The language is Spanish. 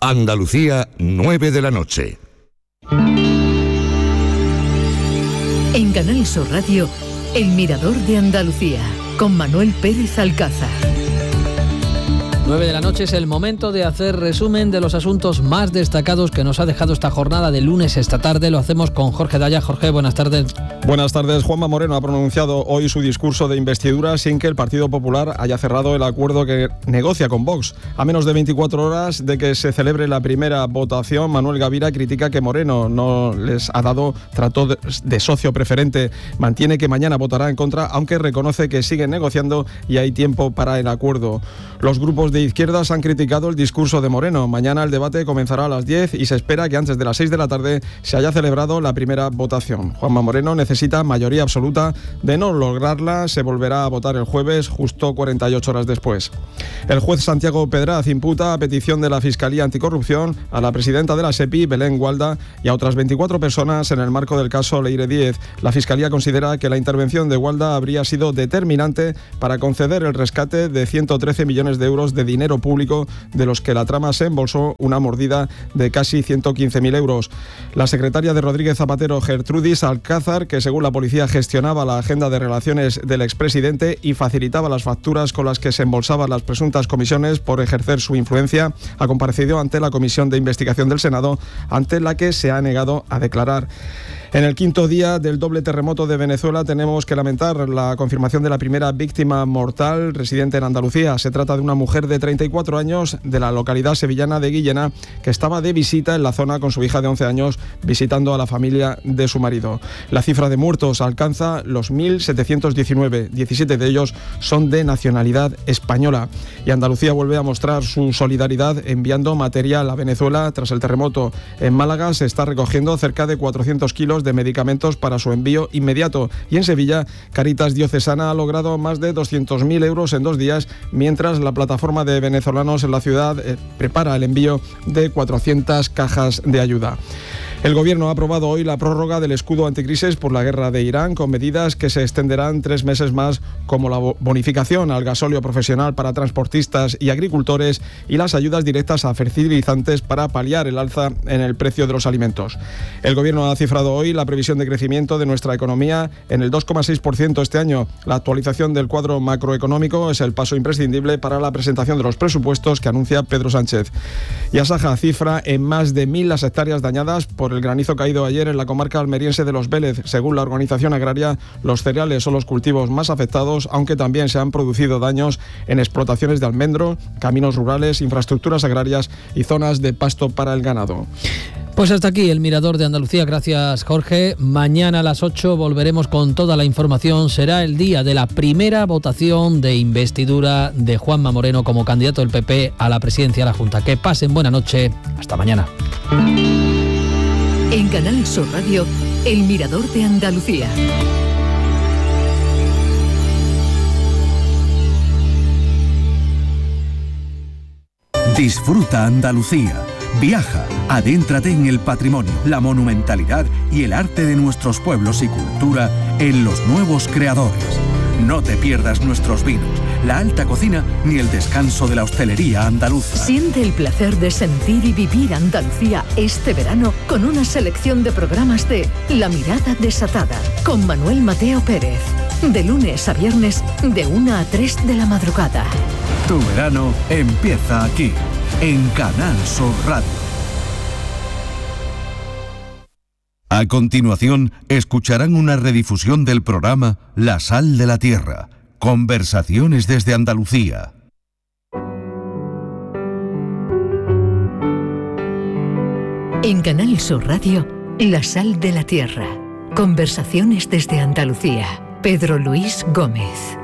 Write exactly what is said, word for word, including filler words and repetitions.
Andalucía, nueve de la noche. En Canal Sur Radio, El Mirador de Andalucía, con Manuel Pérez Alcázar. nueve de la noche es el momento de hacer resumen de los asuntos más destacados que nos ha dejado esta jornada de lunes esta tarde. Lo hacemos con Jorge Daya. Jorge, buenas tardes. Buenas tardes. Juanma Moreno ha pronunciado hoy su discurso de investidura sin que el Partido Popular haya cerrado el acuerdo que negocia con Vox. A menos de veinticuatro horas de que se celebre la primera votación, Manuel Gavira critica que Moreno no les ha dado trato de socio preferente. Mantiene que mañana votará en contra, aunque reconoce que siguen negociando y hay tiempo para el acuerdo. Los grupos de izquierdas han criticado el discurso de Moreno. Mañana el debate comenzará a las diez y se espera que antes de las seis de la tarde se haya celebrado la primera votación. Juanma Moreno necesita mayoría absoluta. De no lograrla, se volverá a votar el jueves, justo cuarenta y ocho horas después. El juez Santiago Pedraz imputa, a petición de la Fiscalía Anticorrupción, a la presidenta de la SEPI, Belén Gualda, y a otras veinticuatro personas en el marco del caso Leire Díez. La Fiscalía considera que la intervención de Gualda habría sido determinante para conceder el rescate de ciento trece millones de euros de dinero público, de los que la trama se embolsó una mordida de casi ciento quince mil euros. La secretaria de Rodríguez Zapatero, Gertrudis Alcázar, que según la policía gestionaba la agenda de relaciones del expresidente y facilitaba las facturas con las que se embolsaban las presuntas comisiones por ejercer su influencia, ha comparecido ante la Comisión de Investigación del Senado, ante la que se ha negado a declarar. En el quinto día del doble terremoto de Venezuela tenemos que lamentar la confirmación de la primera víctima mortal residente en Andalucía. Se trata de una mujer de treinta y cuatro años de la localidad sevillana de Guillena, que estaba de visita en la zona con su hija de once años, visitando a la familia de su marido. La cifra de muertos alcanza los mil setecientos diecinueve, diecisiete de ellos son de nacionalidad española. Y Andalucía vuelve a mostrar su solidaridad enviando material a Venezuela tras el terremoto. En Málaga se está recogiendo cerca de cuatrocientos kilos de medicamentos para su envío inmediato, y en Sevilla Cáritas Diocesana ha logrado más de doscientos mil euros en dos días, mientras la plataforma de venezolanos en la ciudad eh, prepara el envío de cuatrocientas cajas de ayuda. El Gobierno ha aprobado hoy la prórroga del escudo anticrisis por la guerra de Irán, con medidas que se extenderán tres meses más, como la bonificación al gasóleo profesional para transportistas y agricultores y las ayudas directas a fertilizantes para paliar el alza en el precio de los alimentos. El Gobierno ha cifrado hoy la previsión de crecimiento de nuestra economía en el dos coma seis por ciento este año. La actualización del cuadro macroeconómico es el paso imprescindible para la presentación de los presupuestos que anuncia Pedro Sánchez. Y Asaja cifra en más de mil las hectáreas dañadas por el granizo caído ayer en la comarca almeriense de Los Vélez. Según la organización agraria, los cereales son los cultivos más afectados, aunque también se han producido daños en explotaciones de almendro, caminos rurales, infraestructuras agrarias y zonas de pasto para el ganado. Pues hasta aquí el Mirador de Andalucía. Gracias, Jorge. Mañana a las ocho volveremos con toda la información. Será el día de la primera votación de investidura de Juanma Moreno como candidato del P P a la presidencia de la Junta. Que pasen buena noche. Hasta mañana. En Canal Sur Radio, El Mirador de Andalucía. Disfruta Andalucía. Viaja, adéntrate en el patrimonio, la monumentalidad y el arte de nuestros pueblos y cultura en Los Nuevos Creadores. No te pierdas nuestros vinos, la alta cocina ni el descanso de la hostelería andaluza. Siente el placer de sentir y vivir Andalucía este verano con una selección de programas de La Mirada Desatada, con Manuel Mateo Pérez. De lunes a viernes, de una a tres de la madrugada. Tu verano empieza aquí, en Canal Sur Radio. A continuación, escucharán una redifusión del programa La Sal de la Tierra. Conversaciones desde Andalucía. En Canal Sur Radio, La Sal de la Tierra. Conversaciones desde Andalucía. Pedro Luis Gómez.